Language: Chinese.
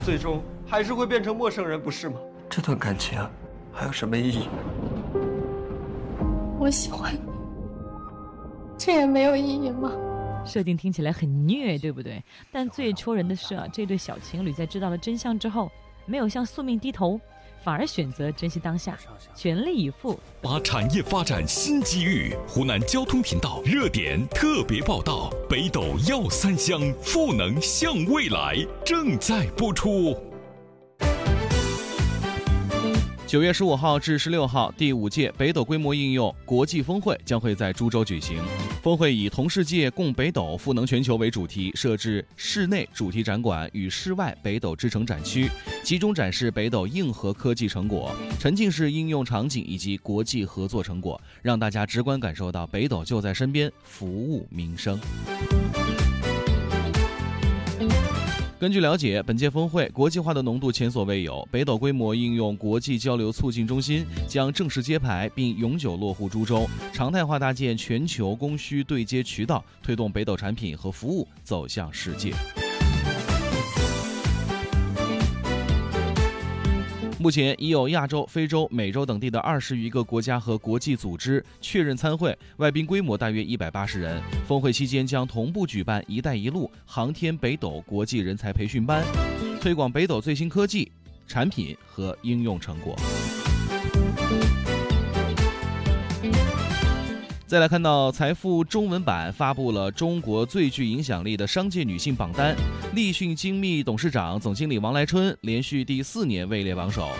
最终还是会变成陌生人，不是吗？ 这段感情还有什么意义？ 我喜欢你，这也没有意义吗？ 设定听起来很虐，对不对？但最戳人的是这对小情侣在知道了真相之后，没有向宿命低头，反而选择珍惜当下，全力以赴， 把产业发展新机遇。湖南交通频道热点特别报道：北斗耀三乡，赋能向未来，正在播出。9月15号至16号，第5届北斗规模应用国际峰会将会在株洲举行。峰会以同世界共北斗赋能全球为主题，设置室内主题展馆与室外北斗之城展区，集中展示北斗硬核科技成果、沉浸式应用场景以及国际合作成果，让大家直观感受到北斗就在身边，服务民生。根据了解，本届峰会国际化的浓度前所未有，北斗规模应用国际交流促进中心将正式揭牌并永久落户株洲，常态化搭建全球供需对接渠道，推动北斗产品和服务走向世界。目前已有亚洲、非洲、美洲等地的20余个国家和国际组织确认参会，外宾规模大约180人。峰会期间将同步举办“一带一路”航天北斗国际人才培训班，推广北斗最新科技、产品和应用成果。再来看到财富中文版发布了中国最具影响力的商界女性榜单，立讯精密董事长、总经理王来春连续第4年位列榜首。